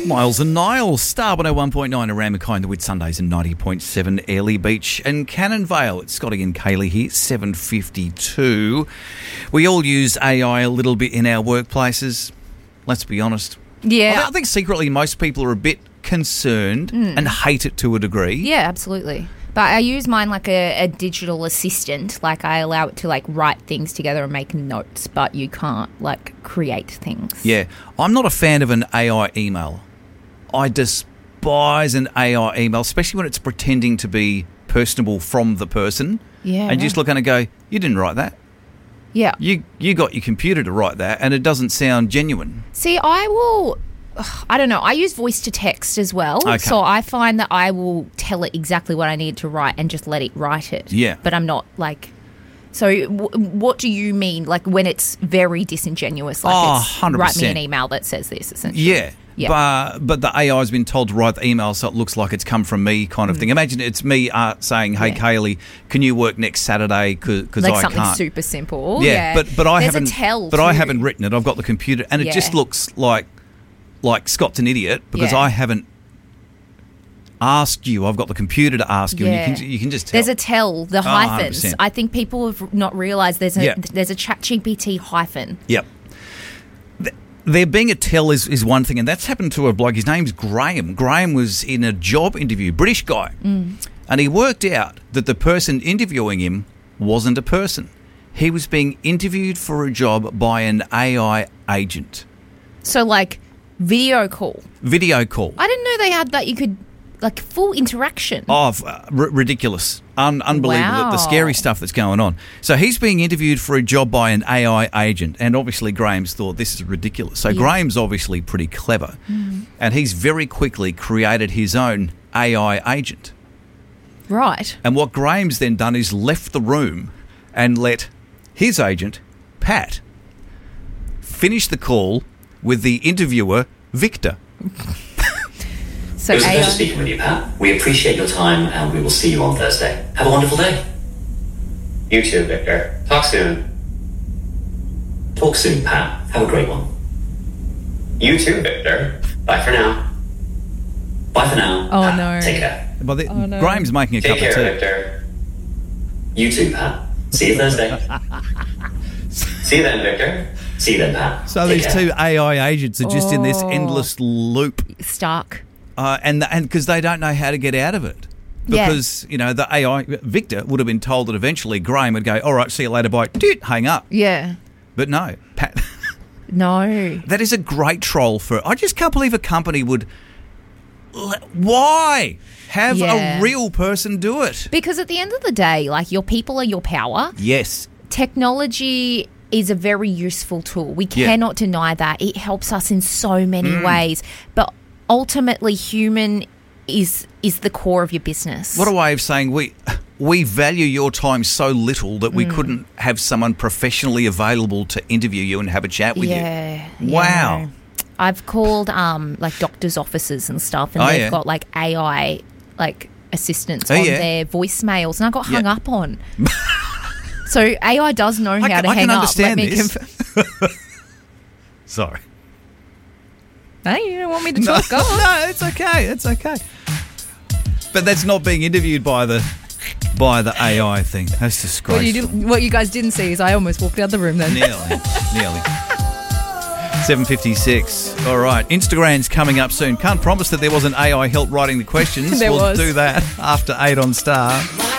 Miles and Niles, Star 101.9 around Mackay, the Wit Sundays, and 90.7 Airlie Beach and Cannon Vale. It's Scotty and Kaylee here, 7:52. We all use AI a little bit in our workplaces, let's be honest. Yeah. I think secretly most people are a bit concerned and hate it to a degree. Yeah, absolutely. But I use mine like a digital assistant. Like I allow it to like write things together and make notes, but you can't like create things. Yeah. I'm not a fan of an AI email. I despise an AI email, especially when it's pretending to be personable from the person. Yeah. And you just look at it and go, you didn't write that. Yeah. You got your computer to write that and it doesn't sound genuine. See, I don't know. I use voice to text as well. Okay. So I find that I will tell it exactly what I need to write and just let it write it. Yeah. But I'm not like... So what do you mean, like, when it's very disingenuous? Like it's 100%. Write me an email that says this, essentially. Yeah. Yeah. But the AI has been told to write the email so it looks like it's come from me kind of thing. Imagine it's me saying, hey, Kaylee, can you work next Saturday because like I something can't. super simple. Yeah, but I haven't. I haven't written it. I've got the computer, and it just looks like Scott's an idiot because I haven't asked you. I've got the computer to ask you, and you can just tell. There's a tell, the hyphens. 100%. I think people have not realised there's a ChatGPT hyphen. Yep. There being a tell is one thing, and that's happened to a bloke. His name's Graham. Graham was in a job interview, British guy, and he worked out that the person interviewing him wasn't a person. He was being interviewed for a job by an AI agent. So, like, video call. Video call. I didn't know they had that. You could, like, full interaction. Oh, ridiculous. Unbelievable. Wow. The scary stuff that's going on. So he's being interviewed for a job by an AI agent, and obviously Graham's thought this is ridiculous. So Graham's obviously pretty clever, and he's very quickly created his own AI agent. Right. And what Graham's then done is left the room and let his agent, Pat, finish the call with the interviewer, Victor. So it was a pleasure speaking with you, Pat. We appreciate your time and we will see you on Thursday. Have a wonderful day. You too, Victor. Talk soon. Talk soon, Pat. Have a great one. You too, Victor. Bye for now. Bye for now. Oh, Pat, no. Take care. But Graham's making a Take cup care, of tea. Victor. You too, Pat. See you Thursday. See you then, Victor. See you then, Pat. So Take these care. two AI agents are just in this endless loop. Stark. And because they don't know how to get out of it. Because, you know, the AI, Victor would have been told that eventually Graham would go, all right, see you later, bye, hang up. Yeah. But no, Pat. No. That is a great troll I just can't believe a company would, why have a real person do it? Because at the end of the day, like, your people are your power. Yes. Technology is a very useful tool. We cannot deny that. It helps us in so many ways. But ultimately, human is the core of your business. What a way of saying we value your time so little that we couldn't have someone professionally available to interview you and have a chat with you. Wow. Yeah. I've called like doctors' offices and stuff, and they've got like AI like assistants on their voicemails, and I got hung up on. So AI does know how to hang up. I can understand this. Sorry. Hey, you don't want me to talk? Go on. No, it's okay. It's okay. But that's not being interviewed by the AI thing. That's disgraceful. What you guys didn't see is I almost walked out the room then. Nearly. 7:56. All right. Instagram's coming up soon. Can't promise that there wasn't AI help writing the questions. There we'll was. do that after 8 on Star.